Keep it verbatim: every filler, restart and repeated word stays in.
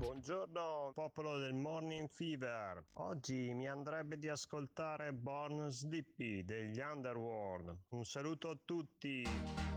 Buongiorno, popolo del Morning Fever. Oggi mi andrebbe di ascoltare Born Slippy degli Underworld. Un saluto a tutti.